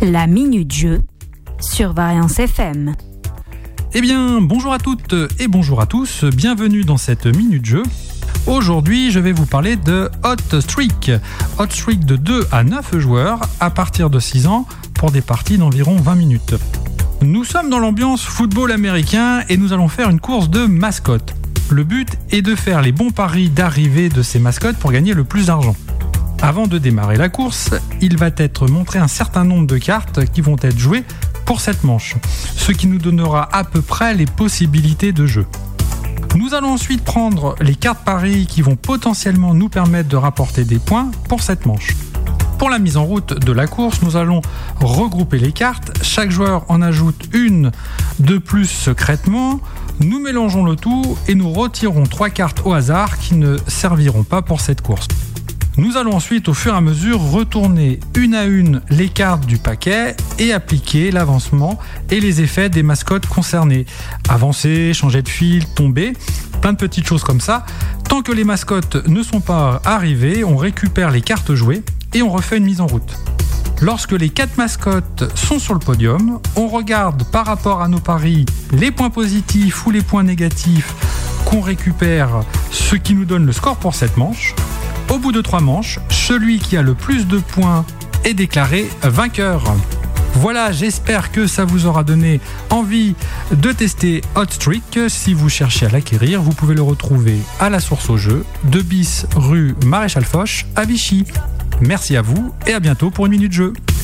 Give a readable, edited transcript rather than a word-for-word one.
La Minute Jeu sur Variance FM. Eh bien, bonjour à toutes et bonjour à tous, bienvenue dans cette Minute Jeu. Aujourd'hui, je vais vous parler de Hot Streak. Hot Streak de 2 à 9 joueurs à partir de 6 ans pour des parties d'environ 20 minutes. Nous sommes dans l'ambiance football américain et nous allons faire une course de mascottes. Le but est de faire les bons paris d'arrivée de ces mascottes pour gagner le plus d'argent. Avant de démarrer la course, il va être montré un certain nombre de cartes qui vont être jouées pour cette manche, ce qui nous donnera à peu près les possibilités de jeu. Nous allons ensuite prendre les cartes paris qui vont potentiellement nous permettre de rapporter des points pour cette manche. Pour la mise en route de la course, nous allons regrouper les cartes. Chaque joueur en ajoute une de plus secrètement. Nous mélangeons le tout et nous retirons 3 cartes au hasard qui ne serviront pas pour cette course. Nous allons ensuite, au fur et à mesure, retourner une à une les cartes du paquet et appliquer l'avancement et les effets des mascottes concernées. Avancer, changer de fil, tomber, plein de petites choses comme ça. Tant que les mascottes ne sont pas arrivées, on récupère les cartes jouées et on refait une mise en route. Lorsque les 4 mascottes sont sur le podium, on regarde par rapport à nos paris les points positifs ou les points négatifs qu'on récupère, ce qui nous donne le score pour cette manche. Au bout de 3 manches, celui qui a le plus de points est déclaré vainqueur. Voilà, j'espère que ça vous aura donné envie de tester Hot Streak. Si vous cherchez à l'acquérir, vous pouvez le retrouver à la source au jeu, 2 bis rue Maréchal Foch à Vichy. Merci à vous et à bientôt pour une Minute Jeu.